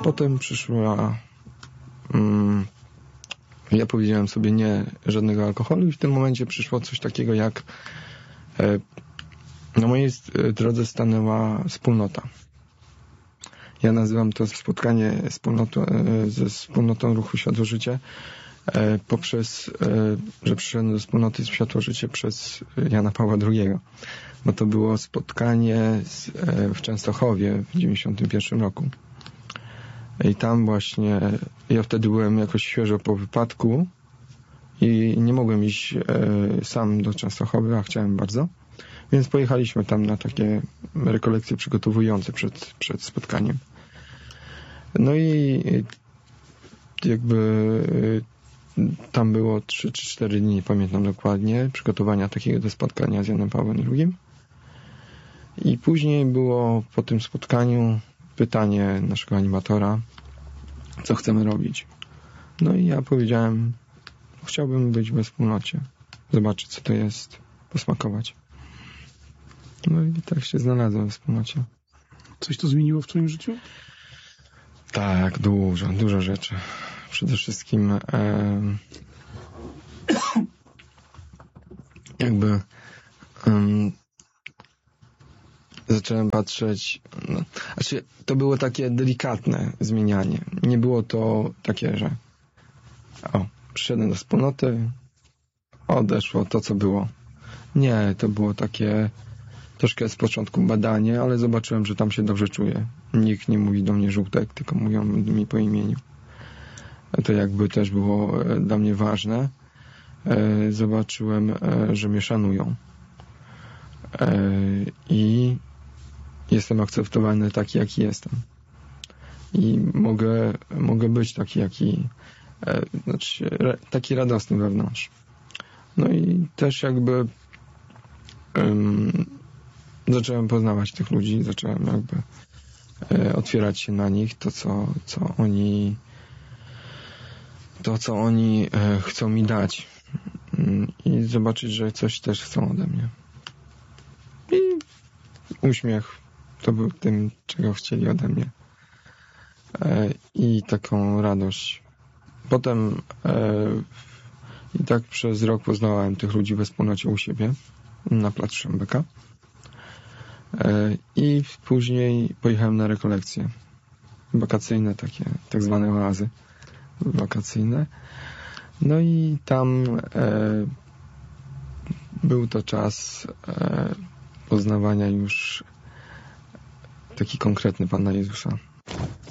potem przyszła... ja powiedziałem sobie nie żadnego alkoholu i w tym momencie przyszło coś takiego jak na mojej drodze stanęła wspólnota. Ja nazywam to spotkanie ze wspólnotą ruchu Światło-Życie poprzez, że przyszedłem do wspólnoty Światło-Życie przez Jana Pawła II. Bo to było spotkanie w Częstochowie w 1991 roku. I tam właśnie, ja wtedy byłem jakoś świeżo po wypadku i nie mogłem iść sam do Częstochowy, a chciałem bardzo. Więc pojechaliśmy tam na takie rekolekcje przygotowujące przed spotkaniem. No i jakby tam było 3 czy 4 dni, nie pamiętam dokładnie, przygotowania takiego do spotkania z Janem Pawłem II. I później było po tym spotkaniu pytanie naszego animatora, co chcemy robić. No i ja powiedziałem, chciałbym być we wspólnocie, zobaczyć co to jest, posmakować. No i tak się znalazłem we wspólnocie. Coś to zmieniło w twoim życiu? Tak, dużo rzeczy. Przede wszystkim jakby zacząłem patrzeć, znaczy to było takie delikatne zmienianie. Nie było to takie, że przyszedłem do wspólnoty, odeszło to, co było. Nie, to było takie troszkę z początku badanie, ale zobaczyłem, że tam się dobrze czuję. Nikt nie mówi do mnie żółtek, tylko mówią mi po imieniu. To jakby też było dla mnie ważne. Zobaczyłem, że mnie szanują. I jestem akceptowany taki, jaki jestem. I mogę być taki, taki radosny wewnątrz. No i też jakby zacząłem poznawać tych ludzi, zacząłem jakby otwierać się na nich, to co oni chcą mi dać i zobaczyć, że coś też chcą ode mnie. I uśmiech to był tym, czego chcieli ode mnie. I taką radość. Potem i tak przez rok poznałem tych ludzi we wspólnocie u siebie na placu Szambeka. I później pojechałem na rekolekcje wakacyjne, takie tak zwane oazy wakacyjne. No i tam był to czas poznawania już taki konkretny Pana Jezusa.